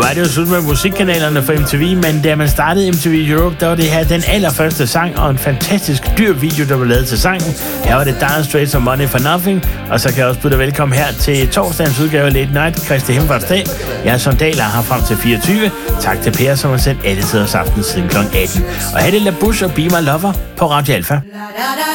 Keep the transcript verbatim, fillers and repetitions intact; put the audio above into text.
Nu er det jo slut med musikkanalerne for M T V, men da man startede M T V Europe, der var det her den allerførste sang og en fantastisk dyr video, der blev lavet til sangen. Her var det Dire Straits og Money for Nothing, og så kan jeg også byde dig velkommen her til torsdagens udgave af Late Night, Kristi Himmelfartsdag. Jeg er Sondaler her frem til fireogtyve. Tak til Per, som har sendt alle tiders aften siden klokken atten. Og her er det La Bouche og Be My Lover på Radio Alpha.